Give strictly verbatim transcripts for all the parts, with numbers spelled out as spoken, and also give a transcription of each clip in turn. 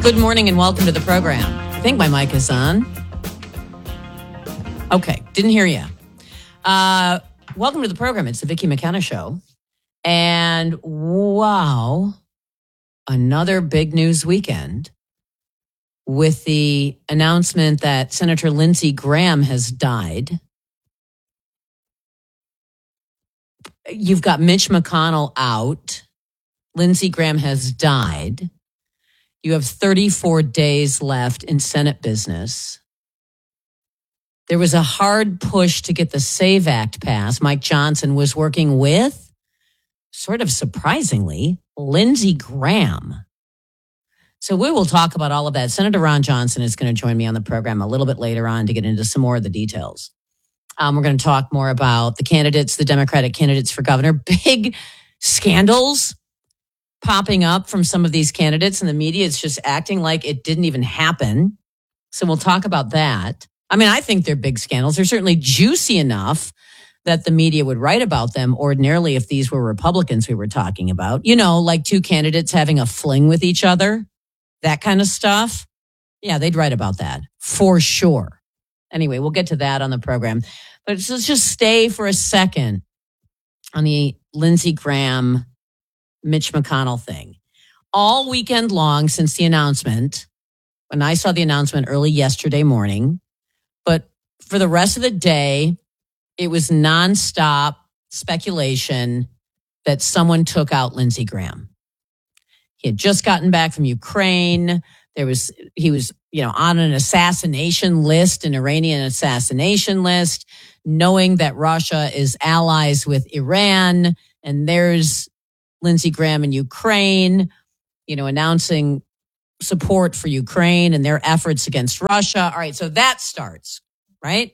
Good morning and welcome to the program. I think my mic is on. Okay, didn't hear you. Uh, welcome to the program. It's the Vicki McKenna Show. And wow, another big news weekend with the announcement that Senator Lindsey Graham has died. You've got Mitch McConnell out. Lindsey Graham has died. You have thirty-four days left in Senate business. There was a hard push to get the SAVE Act passed. Mike Johnson was working with, sort of surprisingly, Lindsey Graham. So we will talk about all of that. Senator Ron Johnson is going to join me on the program a little bit later on to get into some more of the details. Um, we're going to talk more about the candidates, the Democratic candidates for governor. Big scandals popping up from some of these candidates, and the media is just acting like it didn't even happen. So we'll talk about that. I mean, I think they're big scandals. They're certainly juicy enough that the media would write about them ordinarily if these were Republicans we were talking about. You know, like two candidates having a fling with each other, that kind of stuff. Yeah, they'd write about that for sure. Anyway, we'll get to that on the program. But let's just stay for a second on the Lindsey Graham, Mitch McConnell thing. All weekend long since the announcement, when I saw the announcement early yesterday morning, but for the rest of the day, it was nonstop speculation that someone took out Lindsey Graham. He had just gotten back from Ukraine. There was, he was, you know, on an assassination list, an Iranian assassination list, knowing that Russia is allies with Iran. And there's Lindsey Graham in Ukraine, you know, announcing support for Ukraine and their efforts against Russia. All right, so that starts, right?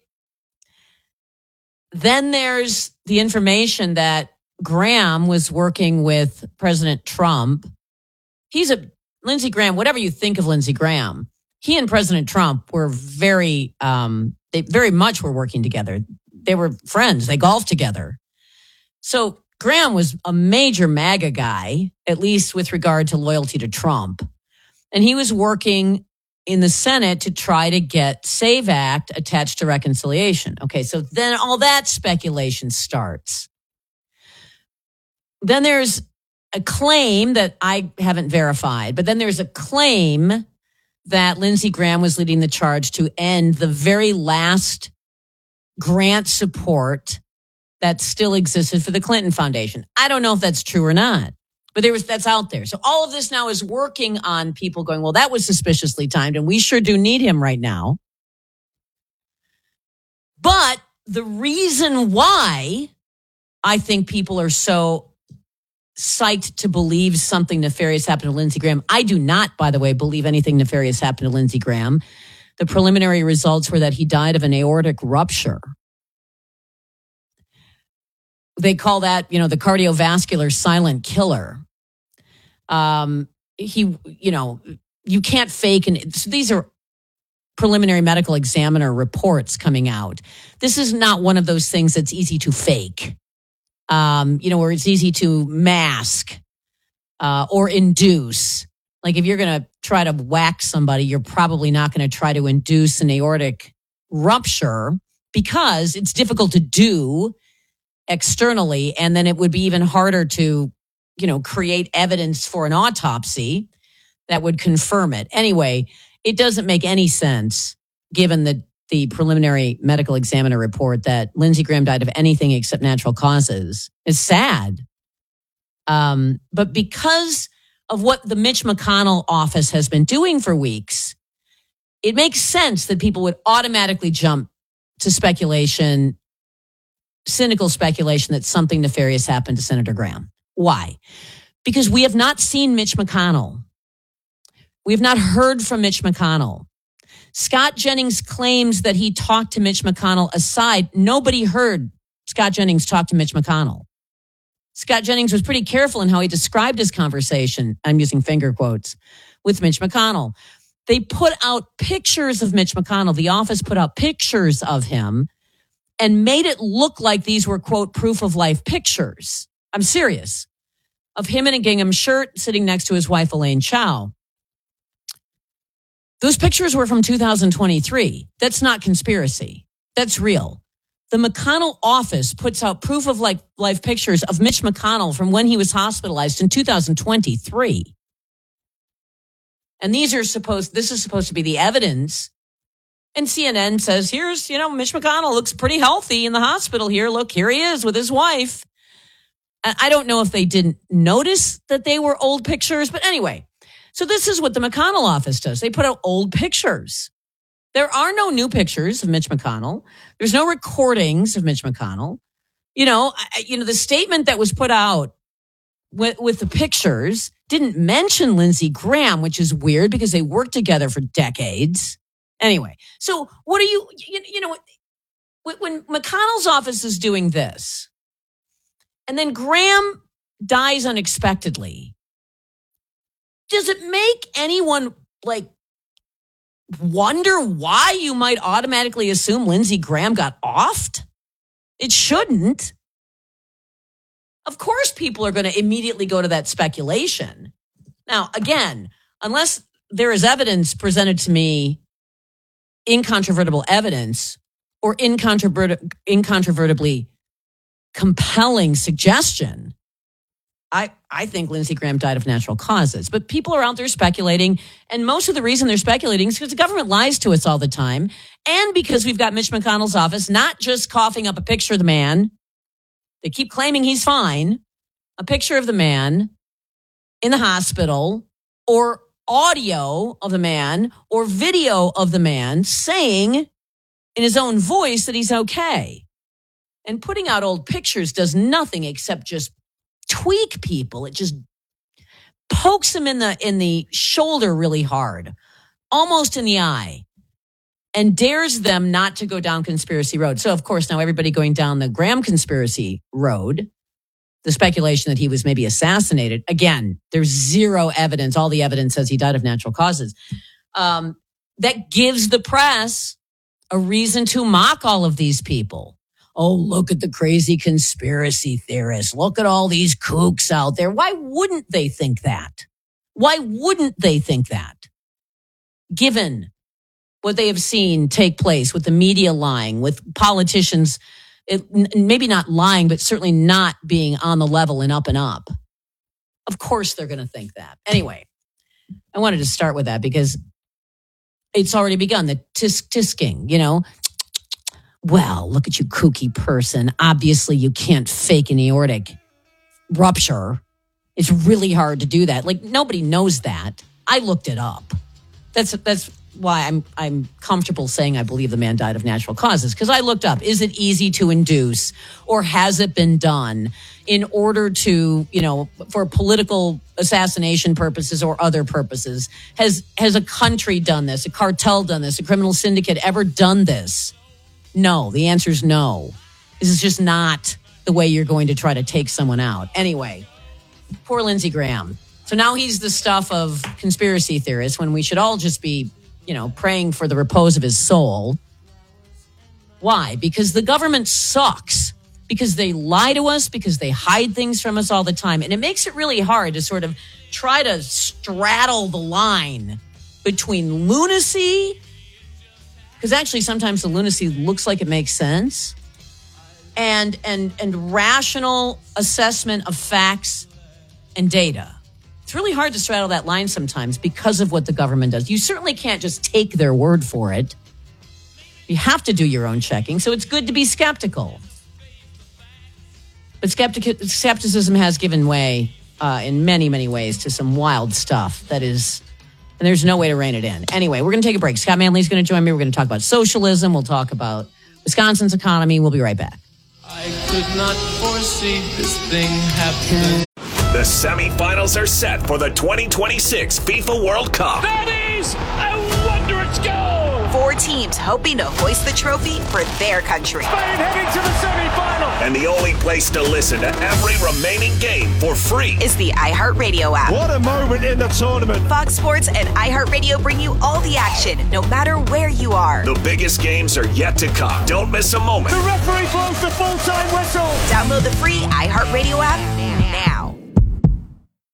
Then there's the information that Graham was working with President Trump. He's a, Lindsey Graham, whatever you think of Lindsey Graham, he and President Trump were very, um, they very much were working together. They were friends. They golfed together. So Graham was a major MAGA guy, at least with regard to loyalty to Trump. And he was working in the Senate to try to get SAVE Act attached to reconciliation. Okay, so then all that speculation starts. Then there's a claim that I haven't verified, but then there's a claim that Lindsey Graham was leading the charge to end the very last grant support that still existed for the Clinton Foundation. I don't know if that's true or not, but there was, that's out there. So all of this now is working on people going, well, that was suspiciously timed, and we sure do need him right now. But the reason why I think people are so psyched to believe something nefarious happened to Lindsey Graham, I do not, by the way, believe anything nefarious happened to Lindsey Graham. The preliminary results were that he died of an aortic rupture. They call that, you know, the cardiovascular silent killer. Um, he, you know, you can't fake. And so these are preliminary medical examiner reports coming out. This is not one of those things that's easy to fake, um, you know, where it's easy to mask uh, or induce. Like if you're going to try to whack somebody, you're probably not going to try to induce an aortic rupture because it's difficult to do externally, and then it would be even harder to, you know, create evidence for an autopsy that would confirm it. Anyway, it doesn't make any sense, given the, the preliminary medical examiner report, that Lindsey Graham died of anything except natural causes. It's sad. Um, but because of what the Mitch McConnell office has been doing for weeks, it makes sense that people would automatically jump to speculation, cynical speculation that something nefarious happened to Senator Graham. Why? Because we have not seen Mitch McConnell. We have not heard from Mitch McConnell. Scott Jennings claims that he talked to Mitch McConnell aside. Nobody heard Scott Jennings talk to Mitch McConnell. Scott Jennings was pretty careful in how he described his conversation, I'm using finger quotes, with Mitch McConnell. They put out pictures of Mitch McConnell. The office put out pictures of him and made it look like these were, quote, proof of life pictures. I'm serious. Of him in a gingham shirt sitting next to his wife, Elaine Chao. Those pictures were from two thousand twenty-three. That's not conspiracy. That's real. The McConnell office puts out proof of life, life pictures of Mitch McConnell from when he was hospitalized in two thousand twenty-three. And these are supposed, this is supposed to be the evidence. And C N N says, here's, you know, Mitch McConnell looks pretty healthy in the hospital here. Look, here he is with his wife. And I don't know if they didn't notice that they were old pictures, but anyway. So this is what the McConnell office does. They put out old pictures. There are no new pictures of Mitch McConnell. There's no recordings of Mitch McConnell. You know, I, you know, the statement that was put out with, with the pictures didn't mention Lindsey Graham, which is weird because they worked together for decades. Anyway, so what are you, you, you know, when, when McConnell's office is doing this, and then Graham dies unexpectedly, does it make anyone like wonder why you might automatically assume Lindsey Graham got offed? It shouldn't. Of course, people are going to immediately go to that speculation. Now, again, unless there is evidence presented to me, incontrovertible evidence or incontrovert- incontrovertibly compelling suggestion, I, I think Lindsey Graham died of natural causes. But people are out there speculating, and most of the reason they're speculating is because the government lies to us all the time, and because we've got Mitch McConnell's office not just coughing up a picture of the man. They keep claiming he's fine. A picture of the man in the hospital, or audio of the man, or video of the man saying in his own voice that he's okay. And putting out old pictures does nothing except just tweak people. It just pokes them in the in the shoulder really hard, almost in the eye, and dares them not to go down conspiracy road. So, of course, now everybody going down the Graham conspiracy road, the speculation that he was maybe assassinated. Again, there's zero evidence. All the evidence says he died of natural causes. Um, that gives the press a reason to mock all of these people. Oh, look at the crazy conspiracy theorists. Look at all these kooks out there. Why wouldn't they think that? Why wouldn't they think that? Given what they have seen take place with the media lying, with politicians, it, maybe not lying, but certainly not being on the level and up and up. Of course they're going to think that. Anyway, I wanted to start with that because it's already begun, the tisk tisking, you know. Well, look at you, kooky person. Obviously, you can't fake an aortic rupture. It's really hard to do that. Like, nobody knows that. I looked it up. That's that's why I'm I'm comfortable saying I believe the man died of natural causes, because I looked up, is it easy to induce, or has it been done in order to, you know, for political assassination purposes or other purposes? Has has a country done this, a cartel done this, a criminal syndicate ever done this? No, the answer is no. This is just not the way you're going to try to take someone out. Anyway, poor Lindsey Graham. So now he's the stuff of conspiracy theorists when we should all just be, you know, praying for the repose of his soul. Why? Because the government sucks. Because they lie to us, because they hide things from us all the time. And it makes it really hard to sort of try to straddle the line between lunacy, because actually sometimes the lunacy looks like it makes sense, and and and rational assessment of facts and data. It's really hard to straddle that line sometimes because of what the government does. You certainly can't just take their word for it. You have to do your own checking, so it's good to be skeptical. But skeptic, skepticism has given way uh, in many, many ways to some wild stuff that is... And there's no way to rein it in. Anyway, we're going to take a break. Scott Manley's going to join me. We're going to talk about socialism. We'll talk about Wisconsin's economy. We'll be right back. I could not foresee this thing happening. The semifinals are set for the twenty twenty-six FIFA World Cup. That is a wondrous goal! Four teams hoping to hoist the trophy for their country. Spain heading to the semifinal! And the only place to listen to every remaining game for free is the iHeartRadio app. What a moment in the tournament! Fox Sports and iHeartRadio bring you all the action, no matter where you are. The biggest games are yet to come. Don't miss a moment. The referee blows the full-time whistle! Download the free iHeartRadio app now.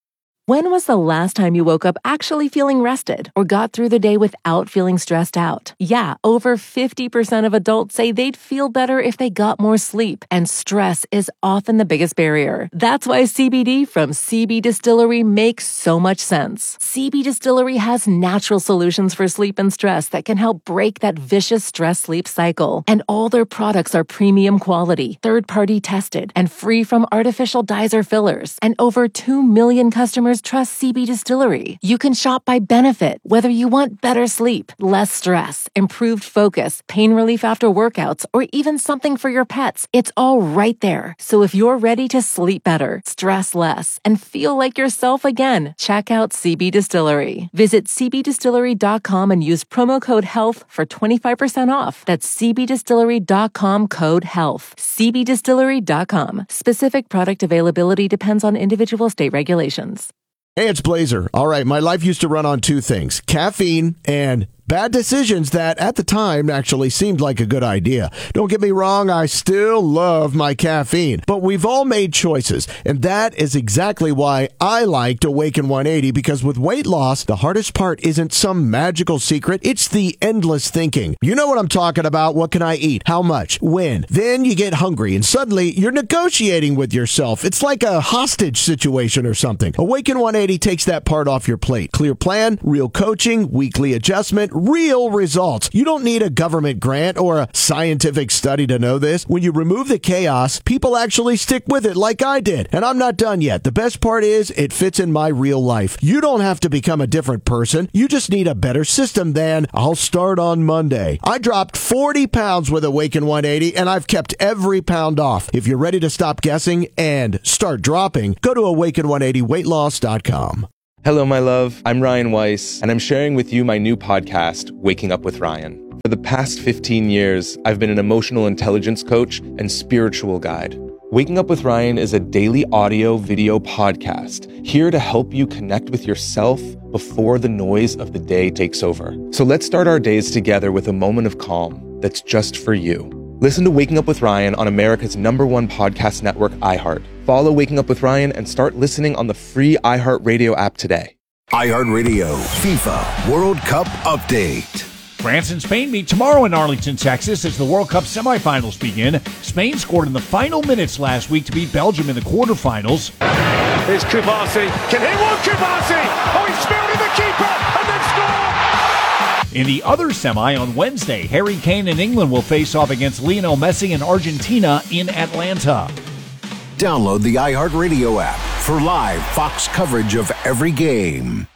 When was the last time you woke up actually feeling rested or got through the day without feeling stressed out? Yeah, over fifty percent of adults say they'd feel better if they got more sleep, and stress is often the biggest barrier. That's why C B D from C B Distillery makes so much sense. C B Distillery has natural solutions for sleep and stress that can help break that vicious stress-sleep cycle. And all their products are premium quality, third-party tested, and free from artificial dyes or fillers. And over two million customers trust C B Distillery. You can shop by benefit, whether you want better sleep, less stress, improved focus, pain relief after workouts, or even something for your pets. It's all right there. So if you're ready to sleep better, stress less, and feel like yourself again, check out C B Distillery. Visit c b distillery dot com and use promo code HEALTH for twenty-five percent off. That's c b distillery dot com code HEALTH. c b distillery dot com. Specific product availability depends on individual state regulations. Hey, it's Blazer. All right, my life used to run on two things, caffeine and bad decisions that at the time actually seemed like a good idea. Don't get me wrong, I still love my caffeine, but we've all made choices, and that is exactly why I liked Awaken one eighty, because with weight loss, the hardest part isn't some magical secret, it's the endless thinking. You know what I'm talking about. What can I eat? How much? When? Then you get hungry, and suddenly you're negotiating with yourself. It's like a hostage situation or something. Awaken one eighty takes that part off your plate. Clear plan, real coaching, weekly adjustment, real results. You don't need a government grant or a scientific study to know this. When you remove the chaos, people actually stick with it like I did. And I'm not done yet. The best part is it fits in my real life. You don't have to become a different person. You just need a better system than I'll start on Monday. I dropped forty pounds with Awaken one eighty, and I've kept every pound off. If you're ready to stop guessing and start dropping, go to awaken one eighty weight loss dot com. Hello, my love. I'm Ryan Weiss, and I'm sharing with you my new podcast, Waking Up with Ryan. For the past fifteen years, I've been an emotional intelligence coach and spiritual guide. Waking Up with Ryan is a daily audio video podcast here to help you connect with yourself before the noise of the day takes over. So let's start our days together with a moment of calm that's just for you. Listen to Waking Up with Ryan on America's number one podcast network, iHeart. Follow Waking Up with Ryan and start listening on the free iHeartRadio app today. iHeartRadio FIFA World Cup Update. France and Spain meet tomorrow in Arlington, Texas as the World Cup semifinals begin. Spain scored in the final minutes last week to beat Belgium in the quarterfinals. Here's Kubasi. Can he one Kubasi? Oh, he spilled in the keeper and then scored! In the other semi on Wednesday, Harry Kane and England will face off against Lionel Messi and Argentina in Atlanta. Download the iHeartRadio app for live Fox coverage of every game.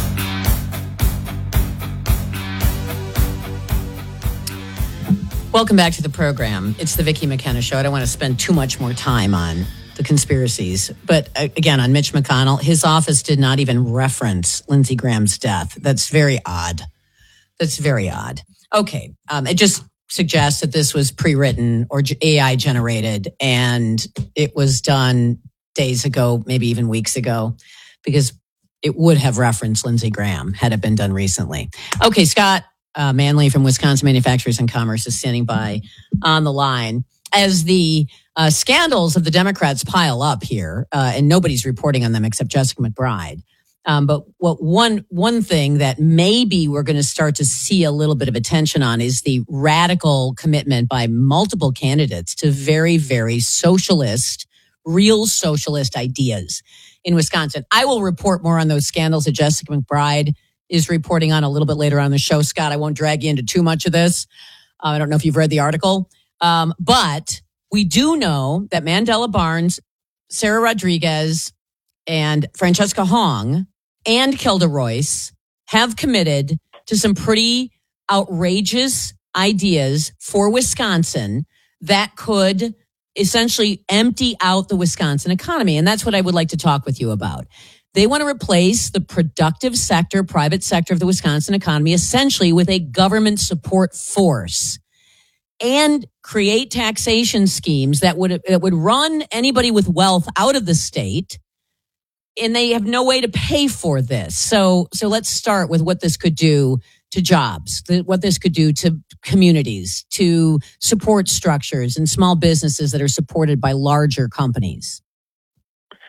Welcome back to the program. It's the Vicki McKenna Show. I don't want to spend too much more time on the conspiracies. But uh, again, on Mitch McConnell, his office did not even reference Lindsey Graham's death. That's very odd. That's very odd. Okay. Um, it just suggests that this was pre-written or A I generated, and it was done days ago, maybe even weeks ago, because it would have referenced Lindsey Graham had it been done recently. Okay, Scott uh, Manley from Wisconsin Manufacturers and Commerce is standing by on the line. As the uh, scandals of the Democrats pile up here, uh, and nobody's reporting on them except Jessica McBride. Um, but what one one thing that maybe we're going to start to see a little bit of attention on is the radical commitment by multiple candidates to very, very socialist, real socialist ideas in Wisconsin. I will report more on those scandals that Jessica McBride is reporting on a little bit later on the show. Scott, I won't drag you into too much of this. Uh, I don't know if you've read the article, um, but we do know that Mandela Barnes, Sarah Rodriguez, and Francesca Hong and Kilda Royce have committed to some pretty outrageous ideas for Wisconsin that could essentially empty out the Wisconsin economy. And that's what I would like to talk with you about. They want to replace the productive sector, private sector of the Wisconsin economy, essentially with a government support force, and create taxation schemes that would that would run anybody with wealth out of the state. And they have no way to pay for this. So, so let's start with what this could do to jobs, what this could do to communities, to support structures and small businesses that are supported by larger companies.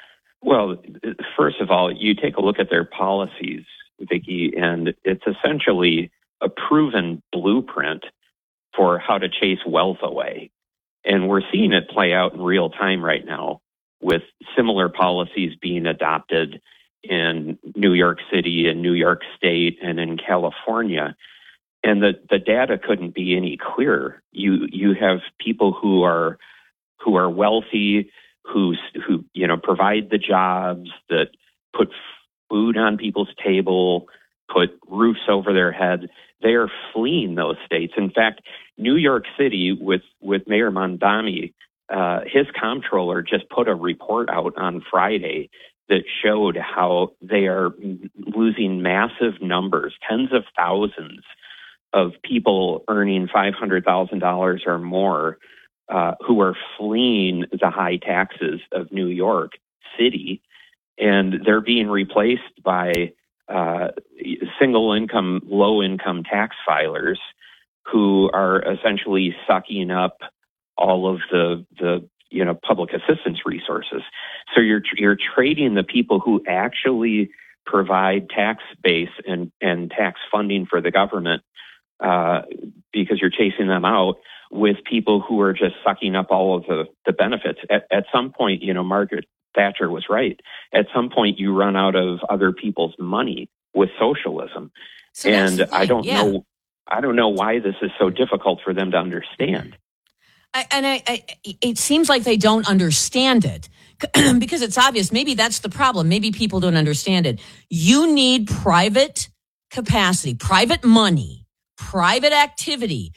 Well, first of all, you take a look at their policies, Vicki, and it's essentially a proven blueprint for how to chase wealth away. And we're seeing it play out in real time right now with similar policies being adopted in New York City and New York State and in California. And the, the data couldn't be any clearer. You you have people who are who are wealthy, who who you know provide the jobs that put food on people's table, put roofs over their head. They are fleeing those states. In fact, New York City, with with Mayor Mamdani, uh, his comptroller just put a report out on Friday that showed how they are losing massive numbers, tens of thousands of people earning five hundred thousand dollars or more uh, who are fleeing the high taxes of New York City, and they're being replaced by uh, single income, low income tax filers who are essentially sucking up all of the the you know public assistance resources. So you're you're trading the people who actually provide tax base and, and tax funding for the government uh, because you're chasing them out with people who are just sucking up all of the, the benefits. At, at some point, you know, Margaret Thatcher was right. At some point, you run out of other people's money with socialism. So and I don't yeah. know I don't know why this is so difficult for them to understand. I, and I, I, it seems like they don't understand it because it's obvious. Maybe that's the problem. Maybe people don't understand it. You need private capacity, private money, private activity,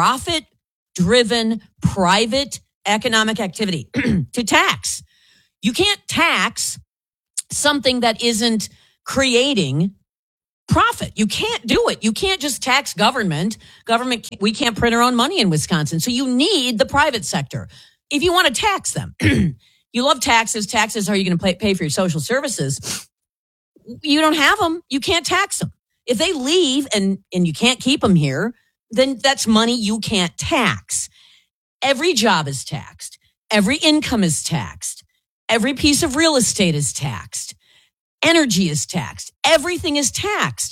profit-driven, private economic activity to tax. You can't tax something that isn't creating profit. You can't do it. You can't just tax government. Government, we can't print our own money in Wisconsin. So you need the private sector. If you want to tax them, you love taxes. Taxes, how are you going to pay, pay for your social services? You don't have them. You can't tax them. If they leave and, and you can't keep them here, then that's money you can't tax. Every job is taxed. Every income is taxed. Every piece of real estate is taxed. Energy is taxed. Everything is taxed.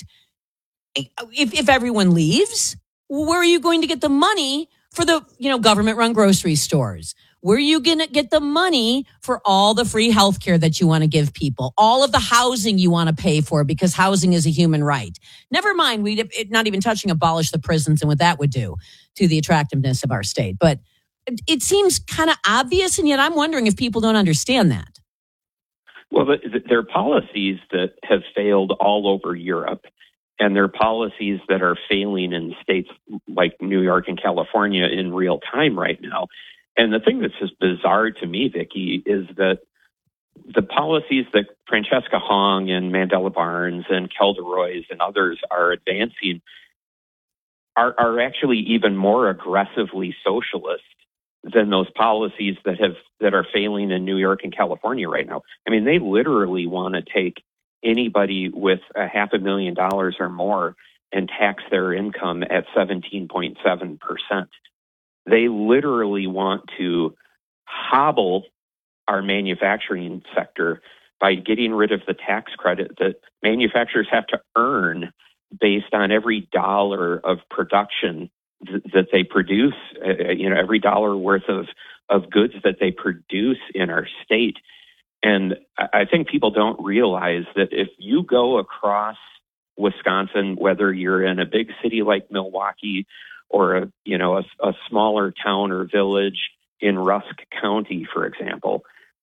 If if everyone leaves, where are you going to get the money for the, you know, government-run grocery stores? Where are you going to get the money for all the free health care that you want to give people? All of the housing you want to pay for because housing is a human right. Never mind, we not even touching abolish the prisons and what that would do to the attractiveness of our state. But it seems kind of obvious, and yet I'm wondering if people don't understand that. Well, the, the, there are policies that have failed all over Europe, and there are policies that are failing in states like New York and California in real time right now. And the thing that's just bizarre to me, Vicki, is that the policies that Francesca Hong and Mandela Barnes and Kelda Roys and others are advancing are, are actually even more aggressively socialist than those policies that have that are failing in New York and California right now. I mean, they literally want to take anybody with a half a million dollars or more and tax their income at seventeen point seven percent. They literally want to hobble our manufacturing sector by getting rid of the tax credit that manufacturers have to earn based on every dollar of production that they produce, uh, you know, every dollar worth of, of goods that they produce in our state. And I think people don't realize that if you go across Wisconsin, whether you're in a big city like Milwaukee or, a, you know, a, a smaller town or village in Rusk County, for example,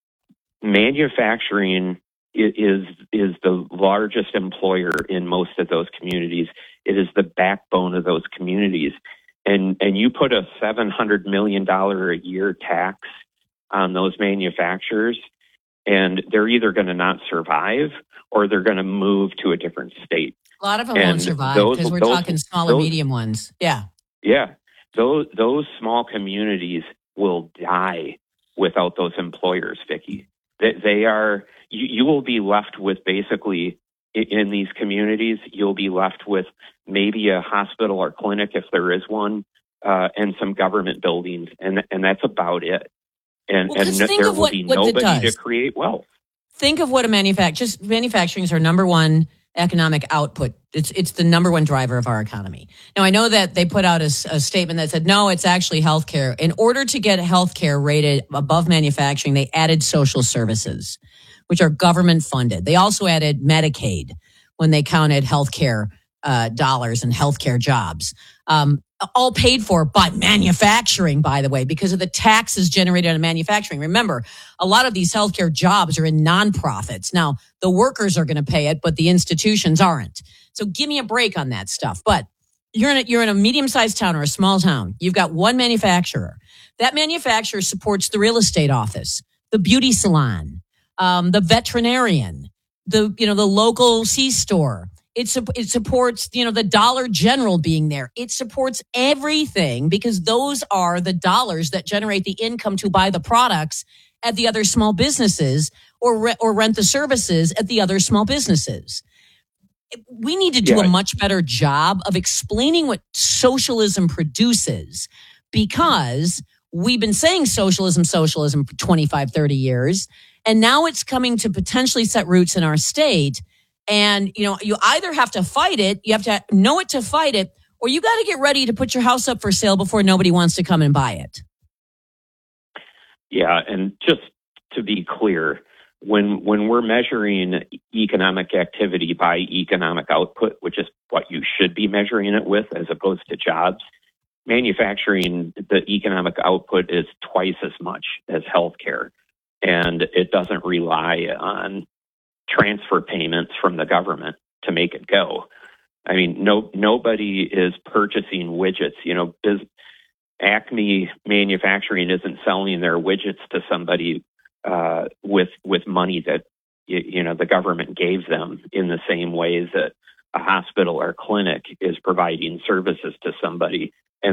manufacturing is is the largest employer in most of those communities. It is the backbone of those communities. And and you put a seven hundred million dollars a year tax on those manufacturers, and they're either going to not survive or they're going to move to a different state. A lot of them and won't survive those, because we're those, talking smaller, those, medium ones. Yeah. Yeah. Those, those small communities will die without those employers, Vicki. They, they are, you, you will be left with basically in these communities, you'll be left with maybe a hospital or clinic if there is one, uh, and some government buildings, and and that's about it. And well, and think there of will what, be what nobody to create wealth. think of what a manufacturer, just manufacturing is our number one economic output. It's it's the number one driver of our economy. Now, I know that they put out a, a statement that said, no, it's actually healthcare. In order to get healthcare rated above manufacturing, they added social services, which are government funded. They also added Medicaid when they counted healthcare uh, dollars and healthcare jobs. Um, all paid for by manufacturing, by the way, because of the taxes generated on manufacturing. Remember, a lot of these healthcare jobs are in nonprofits. Now, the workers are going to pay it, but the institutions aren't. So give me a break on that stuff. But you're in a, you're in a medium-sized town or a small town. You've got one manufacturer. That manufacturer supports the real estate office, the beauty salon, um, the veterinarian, the you know the local C-store. It, it supports, you know, the Dollar General being there. It supports everything because those are the dollars that generate the income to buy the products at the other small businesses or re- or rent the services at the other small businesses. We need to do yeah. a much better job of explaining what socialism produces because we've been saying socialism, socialism for twenty-five, thirty years, and now it's coming to potentially set roots in our state. And, you know, you either have to fight it, you have to know it to fight it, or you got to get ready to put your house up for sale before nobody wants to come and buy it. Yeah, and just to be clear, when when we're measuring economic activity by economic output, which is what you should be measuring it with as opposed to jobs, manufacturing, the economic output is twice as much as healthcare, and it doesn't rely on transfer payments from the government to make it go. I mean, no, nobody is purchasing widgets. You know, biz, Acme Manufacturing isn't selling their widgets to somebody uh, with with money that you know the government gave them in the same ways that a hospital or clinic is providing services to somebody